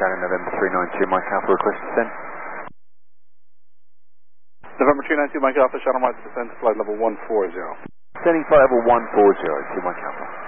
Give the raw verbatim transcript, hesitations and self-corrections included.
Shannon, November three nine two, Mike Alpha, request to descend. November three nine two, Mike Alpha, Shannon, Mike, descend to flight level one four zero. Descending flight level one four zero to Mike Alpha.